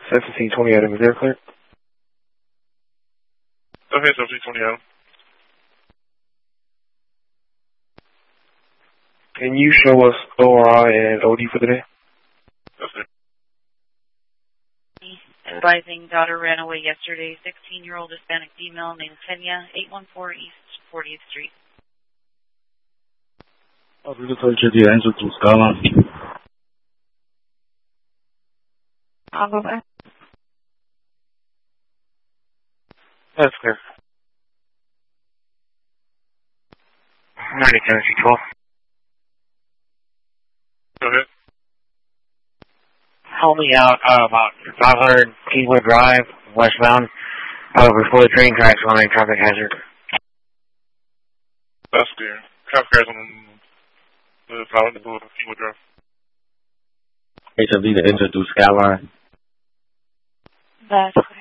1720 Adam, is there clear? Okay, 1720 Adam. Can you show us ORI and OD for the day? That's it. Advising daughter ran away yesterday, 16-year-old Hispanic female named Kenya, 814 East 40th Street. I'll go back. That's clear. 90 Tennessee 12. Go ahead. Help me out about 500 Keywood Drive, westbound, before the train tracks on a traffic hazard. That's clear. Traffic cars on the side of the boulevard, Keywood Drive. HFD to enter through Skyline. That's